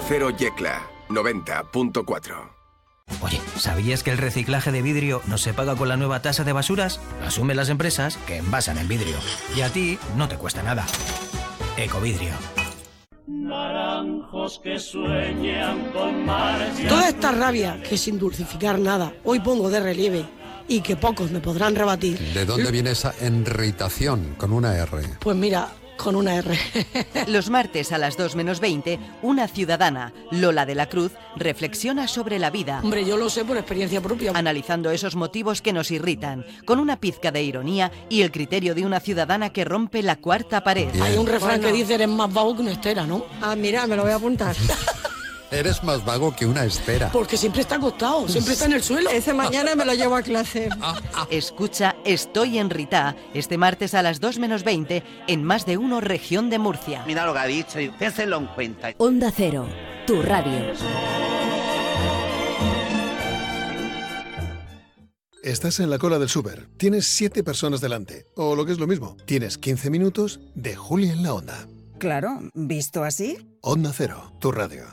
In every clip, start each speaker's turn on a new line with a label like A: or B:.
A: Onda Cero Yecla, 90.4.
B: Oye, ¿sabías que el reciclaje de vidrio no se paga con la nueva tasa de basuras? Lo asumen las empresas que envasan el vidrio. Y a ti no te cuesta nada. Ecovidrio.
C: Naranjos que sueñan con marcha.
D: Toda esta rabia que sin dulcificar nada hoy pongo de relieve y que pocos me podrán rebatir.
E: ¿De dónde viene esa enritación con una R?
D: Pues mira, con una R.
F: Los martes a las 2 menos 20, una ciudadana, Lola de la Cruz, reflexiona sobre la vida.
D: Hombre, yo lo sé por experiencia propia.
F: Analizando esos motivos que nos irritan, con una pizca de ironía y el criterio de una ciudadana que rompe la cuarta pared.
E: Bien.
D: Hay un refrán que dice: eres más vago que una estera, ¿no? Ah, mira, me lo voy a apuntar.
E: Eres más vago que una estera.
D: Porque siempre está acostado, siempre está en el suelo. Ese mañana me lo llevo a clase.
F: Escucha Estoy en Rita, este martes a las 2 menos 20, en Más de Uno, Región de Murcia.
G: Mira lo que ha dicho y ténselo en cuenta.
H: Onda Cero, tu radio.
I: Estás en la cola del súper, tienes 7 personas delante, o lo que es lo mismo, tienes 15 minutos de Juli en la Onda.
J: Claro, ¿visto así?
I: Onda Cero, tu radio.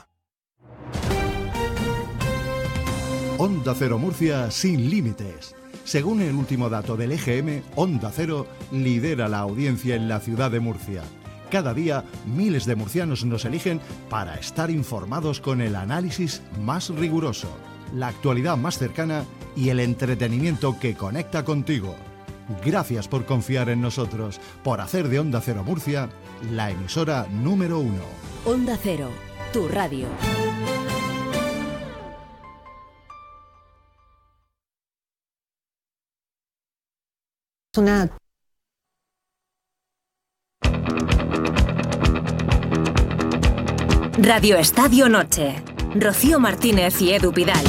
K: Onda Cero Murcia sin límites. Según el último dato del EGM, Onda Cero lidera la audiencia en la ciudad de Murcia. Cada día, miles de murcianos nos eligen para estar informados con el análisis más riguroso, la actualidad más cercana y el entretenimiento que conecta contigo. Gracias por confiar en nosotros, por hacer de Onda Cero Murcia la emisora número 1.
H: Onda Cero, tu radio. Radio Estadio Noche. Rocío Martínez y Edu Pidal.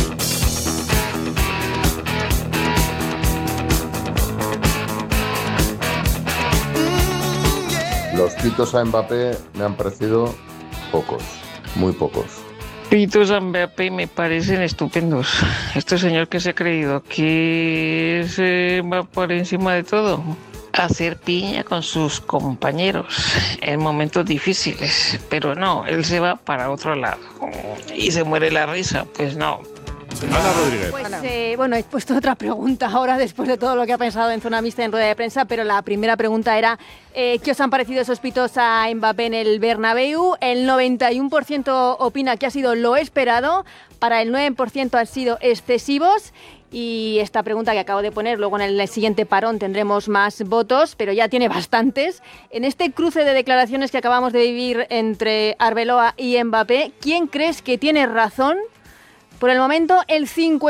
L: Los pitos a Mbappé me han parecido pocos, muy pocos.
M: Pitos a Mbappé me parecen estupendos. Este señor que se ha creído que se va por encima de todo, hacer piña con sus compañeros en momentos difíciles, pero no, él se va para otro lado y se muere la risa, pues no.
N: Ana Rodríguez.
O: Pues bueno, he puesto otra pregunta ahora después de todo lo que ha pensado en Zona Mixta en rueda de prensa, pero la primera pregunta era ¿qué os han parecido esos pitos a Mbappé en el Bernabéu? El 91% opina que ha sido lo esperado, para el 9% han sido excesivos. Y esta pregunta que acabo de poner, luego en el siguiente parón tendremos más votos, pero ya tiene bastantes. En este cruce de declaraciones que acabamos de vivir entre Arbeloa y Mbappé, ¿quién crees que tiene razón? Por el momento, el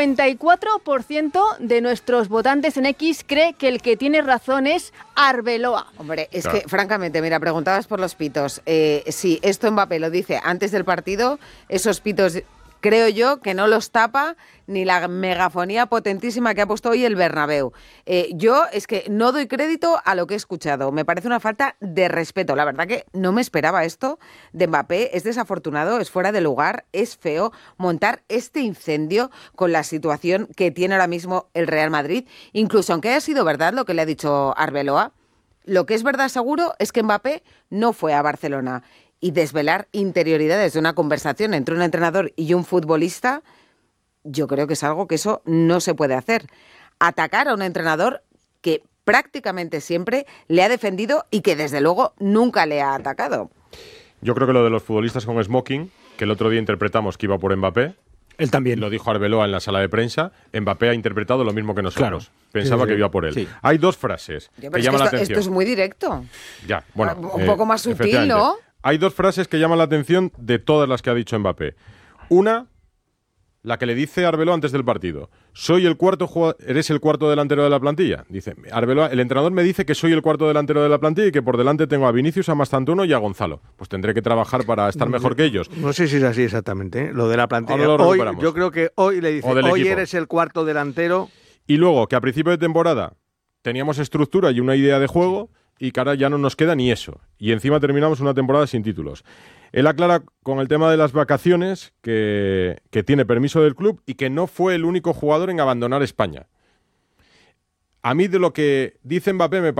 O: 54% de nuestros votantes en X cree que el que tiene razón es Arbeloa.
P: Hombre, es que, francamente, mira, preguntabas por los pitos. Si esto Mbappé lo dice antes del partido, esos pitos creo yo que no los tapa ni la megafonía potentísima que ha puesto hoy el Bernabéu. Yo es que no doy crédito a lo que he escuchado. Me parece una falta de respeto. La verdad que no me esperaba esto de Mbappé. Es desafortunado, es fuera de lugar, es feo montar este incendio con la situación que tiene ahora mismo el Real Madrid. Incluso aunque haya sido verdad lo que le ha dicho Arbeloa, lo que es verdad seguro es que Mbappé no fue a Barcelona. Y desvelar interioridades de una conversación entre un entrenador y un futbolista, yo creo que es algo que eso no se puede hacer. Atacar a un entrenador que prácticamente siempre le ha defendido y que desde luego nunca le ha atacado.
N: Yo creo que lo de los futbolistas con smoking, que el otro día interpretamos que iba por Mbappé,
Q: él también.
N: Lo dijo Arbeloa en la sala de prensa, Mbappé ha interpretado lo mismo que nosotros.
Q: Claro.
N: Pensaba que iba por él. Sí. Hay dos frases que llaman la atención.
P: Esto es muy directo.
N: Ya, bueno.
P: Un poco más sutil, ¿no?
N: Hay dos frases que llaman la atención de todas las que ha dicho Mbappé. Una, la que le dice Arbeloa antes del partido. ¿Eres el cuarto delantero de la plantilla? Dice Arbeloa, el entrenador me dice que soy el cuarto delantero de la plantilla y que por delante tengo a Vinicius, a Mastantuono y a Gonzalo. Pues tendré que trabajar para estar mejor que ellos.
Q: No sé si es así exactamente, ¿eh? Lo de la plantilla. Hoy, yo creo que hoy le dice, hoy equipo. Eres el cuarto delantero.
N: Y luego, que a principio de temporada teníamos estructura y una idea de juego y que ahora ya no nos queda ni eso. Y encima terminamos una temporada sin títulos. Él aclara con el tema de las vacaciones que tiene permiso del club y que no fue el único jugador en abandonar España. A mí de lo que dice Mbappé me parece